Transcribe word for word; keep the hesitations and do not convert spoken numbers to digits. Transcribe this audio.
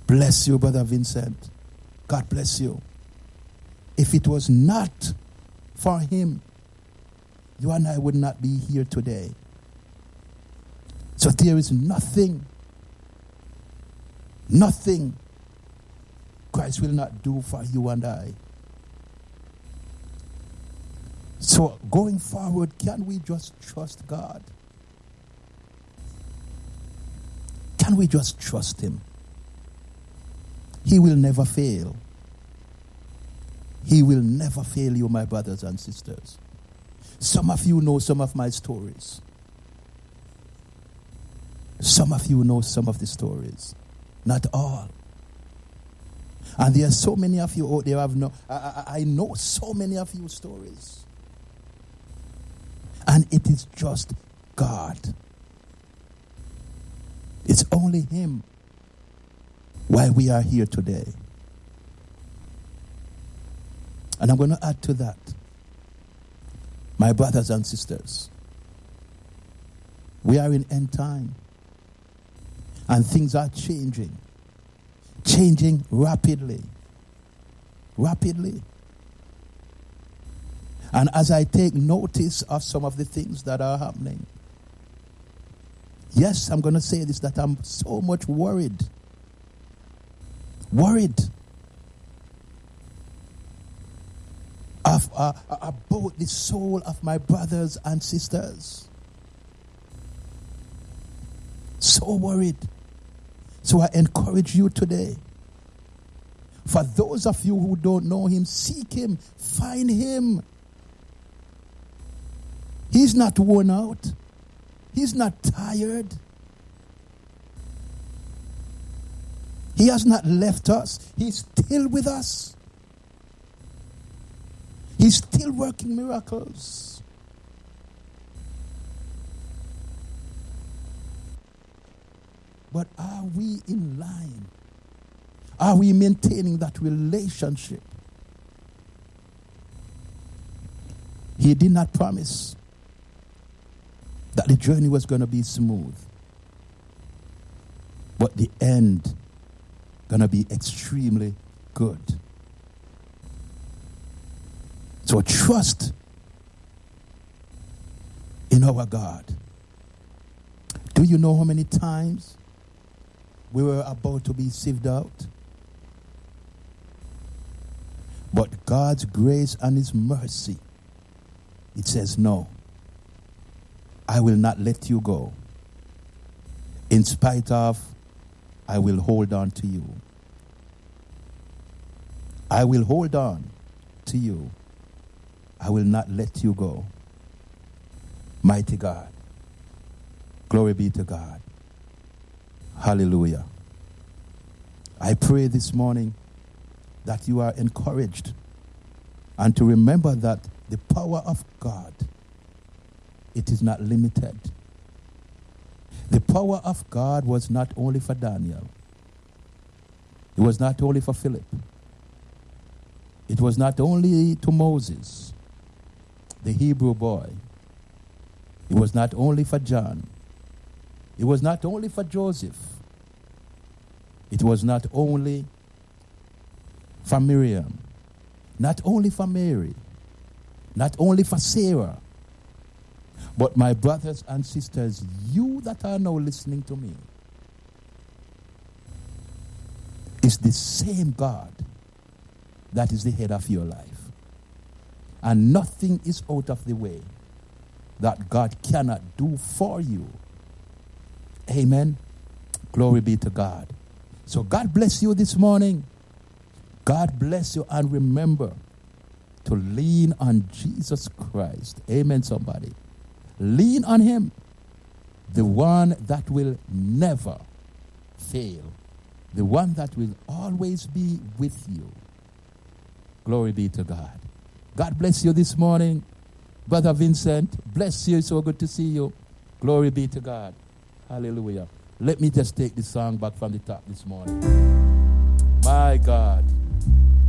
Bless you, Brother Vincent. God bless you. If it was not for him, you and I would not be here today. So there is nothing, nothing Christ will not do for you and I. So going forward, can we just trust God? Can we just trust him? He will never fail. He will never fail you, my brothers and sisters. Some of you know some of my stories. Some of you know some of the stories. Not all. And there are so many of you out there. Have no, I, I, I know so many of you stories. And it is just God. It's only him why we are here today. And I'm going to add to that, my brothers and sisters, we are in end time. And things are changing. Changing rapidly. Rapidly. And as I take notice of some of the things that are happening, yes, I'm going to say this, that I'm so much worried. Worried. Of, uh, about the soul of my brothers and sisters. So worried. So I encourage you today. For those of you who don't know him, seek him. Find him. He's not worn out. He's not tired. He has not left us. He's still with us. He's still working miracles. But are we in line? Are we maintaining that relationship? He did not promise that the journey was going to be smooth. But the end going to be extremely good. So trust in our God. Do you know how many times we were about to be sieved out? But God's grace and his mercy, it says, no, I will not let you go. In spite of, I will hold on to you. I will hold on to you. I will not let you go. Mighty God. Glory be to God. Hallelujah. I pray this morning that you are encouraged and to remember that the power of God, it is not limited. The power of God was not only for Daniel. It was not only for Philip. It was not only to Moses, the Hebrew boy. It was not only for John. It was not only for Joseph. It was not only for Miriam. Not only for Mary. Not only for Sarah. But my brothers and sisters, you that are now listening to me, is the same God that is the head of your life. And nothing is out of the way that God cannot do for you. Amen. Glory be to God. So God bless you this morning. God bless you, and remember to lean on Jesus Christ. Amen, somebody. Lean on him, the one that will never fail, the one that will always be with you. Glory be to God. God bless you this morning. Brother Vincent, bless you. So good to see you. Glory be to God. Hallelujah. Let me just take this song back from the top this morning. My God.